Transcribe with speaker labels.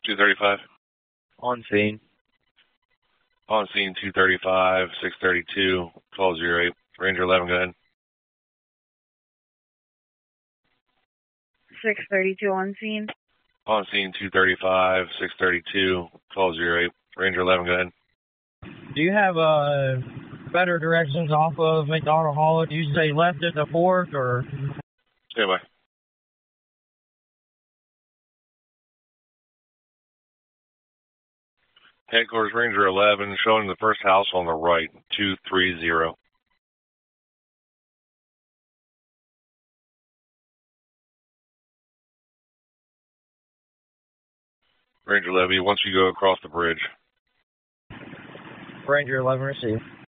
Speaker 1: 235.
Speaker 2: On scene.
Speaker 1: On scene 235, 632, 1208. Ranger 11, go ahead.
Speaker 3: 632 on scene.
Speaker 1: On scene 235, 632, 1208. Ranger 11, go ahead.
Speaker 4: Do you have better directions off of McDonald Hall? Do you say left at the 4th or?
Speaker 1: Stand by. Headquarters Ranger 11, showing the first house on the right, 230. Ranger Levy, once you go across the bridge.
Speaker 4: Ranger 11 received.